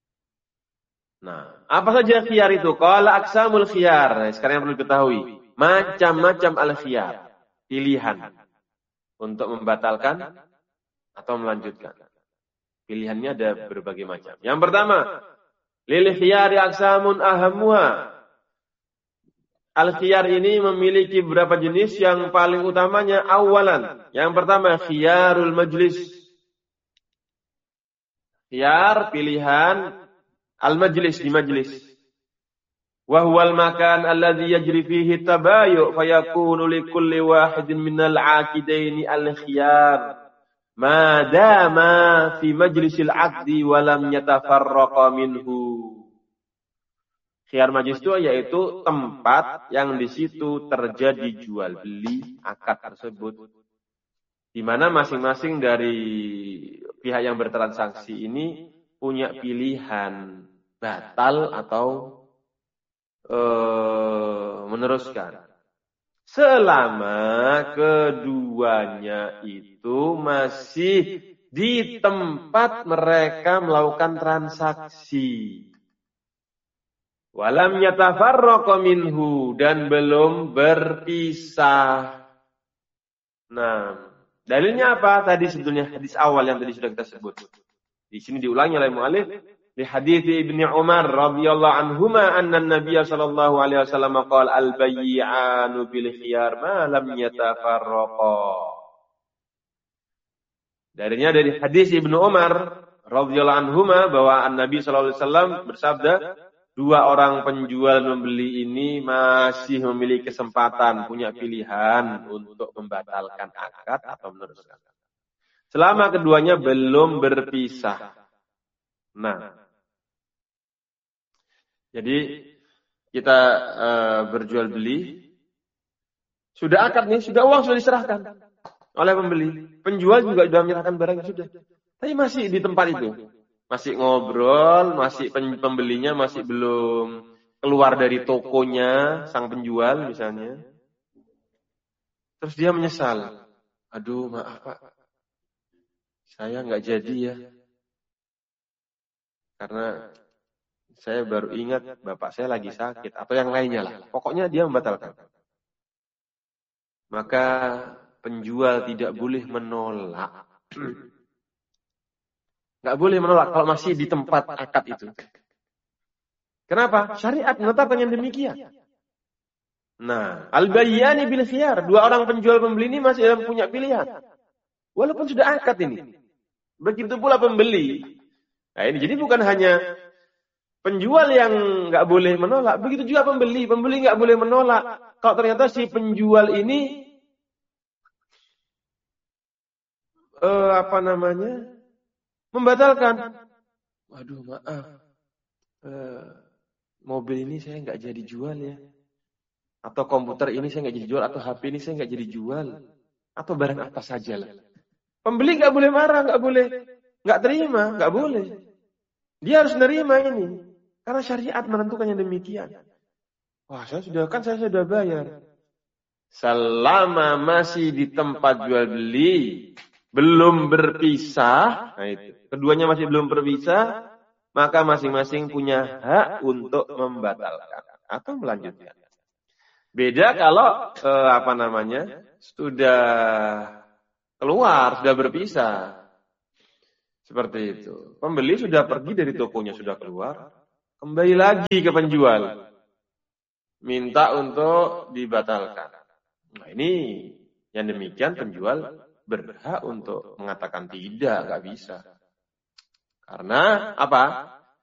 Nah, apa saja khiyar itu? Qala aqsamul khiyar. Nah, sekarang yang perlu diketahui, macam-macam al-khiyar, pilihan untuk membatalkan atau melanjutkan. Pilihannya ada berbagai macam. Yang pertama, lil khiyari aqsamun ahammuha. Al-khiyar ini memiliki beberapa jenis, yang paling utamanya awalan. Yang pertama, khiyarul majlis. Khiyar, pilihan, al-majlis, di majlis. Wa huwal makan alladhi yajri fihi tabayu' fayakunu likulli wahidin minal 'aqidaini al-khiyar. Madama fi majlisil 'aqdi wa lam yatafarraqa minhu. Khiyar majlis itu yaitu tempat yang di situ terjadi jual beli akad tersebut, di mana masing-masing dari pihak yang bertransaksi ini punya pilihan batal atau uh, meneruskan, selama keduanya itu masih di tempat mereka melakukan transaksi. Walam yatafarraqa minhu, dan belum berpisah. Nah, dalilnya apa? Tadi sebetulnya hadis awal yang tadi sudah kita sebut. Di sini diulangi oleh mu'allif di hadis Ibnu Umar radhiyallahu anhuma anna an-nabiy sallallahu alaihi wasallam qala al-bay'anu bil khiyar ma lam yatafarraqa. Darinya dari hadis Ibnu Umar radhiyallahu anhuma bahwa an-nabi sallallahu alaihi wasallam bersabda, dua orang penjual membeli ini masih memiliki kesempatan, punya pilihan untuk membatalkan akad atau meneruskan, selama keduanya belum berpisah. Nah, jadi kita uh, berjual beli, sudah akad nih, sudah uang sudah diserahkan oleh pembeli, penjual juga sudah menyerahkan barang sudah, tapi masih di tempat itu. Masih ngobrol, masih pembelinya masih belum keluar dari tokonya, sang penjual misalnya. Terus dia menyesal. Aduh, maaf Pak, saya nggak jadi ya. Karena saya baru ingat bapak saya lagi sakit, atau yang lainnya lah. Pokoknya dia membatalkan. Maka penjual tidak boleh menolak. Nggak boleh menolak kalau masih di tempat akad itu. Kenapa? Syariat menetapkan yang demikian. Nah, al-bayyani bil khiyar. Dua orang penjual pembeli ini masih dalam punya pilihan. Walaupun sudah akad ini. Begitu pula pembeli. Nah ini jadi bukan hanya penjual yang nggak boleh menolak. Begitu juga pembeli. Pembeli nggak boleh menolak. Kalau ternyata si penjual ini uh, apa namanya? membatalkan. Waduh, maaf. Uh, mobil ini saya nggak jadi jual ya. Atau komputer ini saya nggak jadi jual. Atau H P ini saya nggak jadi jual. Atau barang apa saja lah. Pembeli nggak boleh marah, nggak boleh nggak terima, nggak boleh. Dia harus nerima ini. Karena syariat menentukan yang demikian. Wah, saya sudah kan saya sudah bayar. Selama masih di tempat jual beli, belum berpisah, nah itu, keduanya masih belum berpisah, maka masing-masing punya hak untuk membatalkan atau melanjutkan. Beda kalau eh, apa namanya sudah keluar, sudah berpisah, seperti itu. Pembeli sudah pergi dari tokonya, sudah keluar, kembali lagi ke penjual, minta untuk dibatalkan. Nah ini yang demikian penjual berhak untuk mengatakan tidak, nggak bisa. Karena apa?